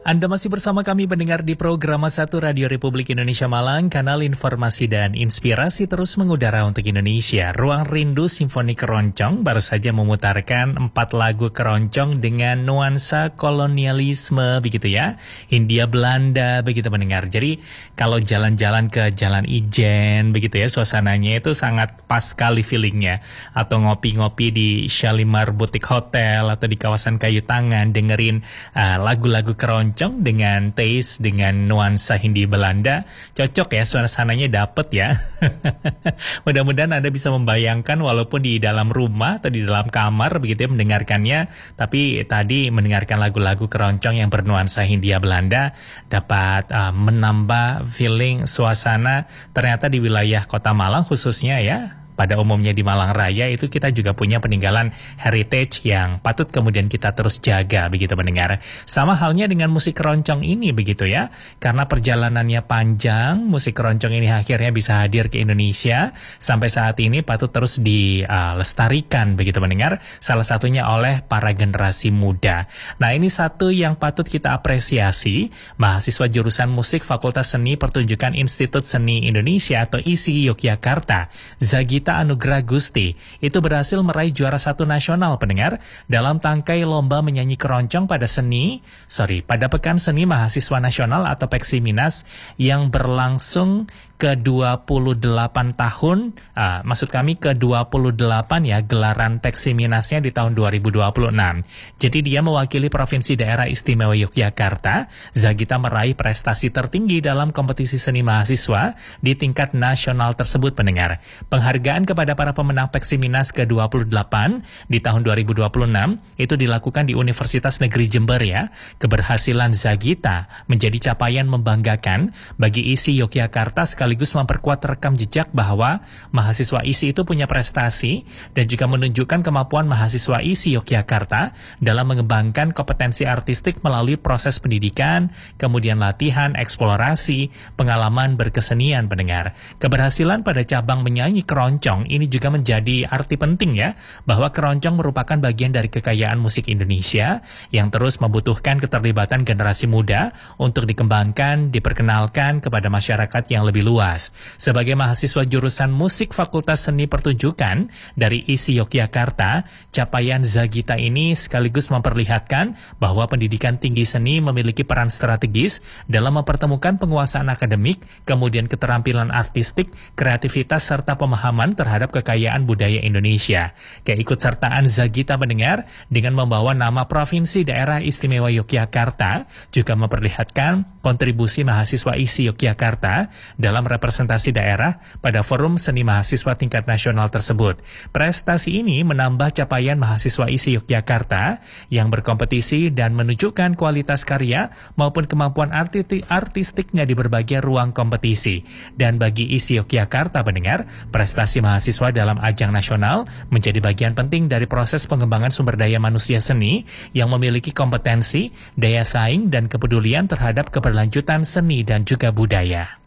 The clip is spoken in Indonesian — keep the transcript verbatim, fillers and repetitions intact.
Anda masih bersama kami mendengar di program satu Radio Republik Indonesia Malang, kanal informasi dan inspirasi terus mengudara untuk Indonesia. Ruang Rindu Simfoni Keroncong baru saja memutarkan empat lagu keroncong dengan nuansa kolonialisme, begitu ya. Hindia Belanda, begitu mendengar. Jadi kalau jalan-jalan ke Jalan Ijen, begitu ya, suasananya itu sangat pas sekali feelingnya. Atau ngopi-ngopi di Shalimar Boutique Hotel atau di kawasan Kayu Tangan, dengerin uh, lagu-lagu keroncong dengan taste, dengan nuansa Hindia Belanda, cocok ya, suasananya dapet ya. Mudah-mudahan Anda bisa membayangkan walaupun di dalam rumah atau di dalam kamar begitu ya mendengarkannya, tapi tadi mendengarkan lagu-lagu keroncong yang bernuansa Hindia Belanda dapat uh, menambah feeling suasana. Ternyata di wilayah Kota Malang khususnya ya, pada umumnya di Malang Raya itu kita juga punya peninggalan heritage yang patut kemudian kita terus jaga, begitu mendengar. Sama halnya dengan musik keroncong ini, begitu ya. Karena perjalanannya panjang, musik keroncong ini akhirnya bisa hadir ke Indonesia. Sampai saat ini patut terus dilestarikan, begitu mendengar. Salah satunya oleh para generasi muda. Nah, ini satu yang patut kita apresiasi. Mahasiswa jurusan musik Fakultas Seni Pertunjukan Institut Seni Indonesia atau I S I Yogyakarta, Zagita Anugrah Gusti, itu berhasil meraih juara satu nasional pendengar dalam tangkai lomba menyanyi keroncong pada seni, sorry, pada Pekan Seni Mahasiswa Nasional atau Peksiminas yang berlangsung ke dua puluh delapan tahun, uh, maksud kami ke dua puluh delapan ya, gelaran Peksiminasnya di tahun dua ribu dua puluh enam. Jadi dia mewakili Provinsi Daerah Istimewa Yogyakarta. Zagita meraih prestasi tertinggi dalam kompetisi seni mahasiswa di tingkat nasional tersebut pendengar. Penghargaan kepada para pemenang Peksiminas ke dua puluh delapan di tahun dua ribu dua puluh enam itu dilakukan di Universitas Negeri Jember ya. Keberhasilan Zagita menjadi capaian membanggakan bagi I S I Yogyakarta sekaligus memperkuat rekam jejak bahwa mahasiswa I S I itu punya prestasi dan juga menunjukkan kemampuan mahasiswa I S I Yogyakarta dalam mengembangkan kompetensi artistik melalui proses pendidikan, kemudian latihan, eksplorasi, pengalaman berkesenian pendengar. Keberhasilan pada cabang menyanyi keroncong ini juga menjadi arti penting ya, bahwa keroncong merupakan bagian dari kekayaan musik Indonesia yang terus membutuhkan keterlibatan generasi muda untuk dikembangkan, diperkenalkan kepada masyarakat yang lebih luas. Sebagai mahasiswa jurusan musik Fakultas Seni Pertunjukan dari I S I Yogyakarta, capaian Zagita ini sekaligus memperlihatkan bahwa pendidikan tinggi seni memiliki peran strategis dalam mempertemukan penguasaan akademik, kemudian keterampilan artistik, kreativitas, serta pemahaman terhadap kekayaan budaya Indonesia. Keikutsertaan Zagita mendengar dengan membawa nama Provinsi Daerah Istimewa Yogyakarta juga memperlihatkan kontribusi mahasiswa I S I Yogyakarta dalam representasi daerah pada forum seni mahasiswa tingkat nasional tersebut. Prestasi ini menambah capaian mahasiswa I S I Yogyakarta yang berkompetisi dan menunjukkan kualitas karya maupun kemampuan arti artistiknya di berbagai ruang kompetisi. Dan bagi I S I Yogyakarta pendengar, prestasi mahasiswa dalam ajang nasional menjadi bagian penting dari proses pengembangan sumber daya manusia seni yang memiliki kompetensi, daya saing, dan kepedulian terhadap keberlanjutan seni dan juga budaya.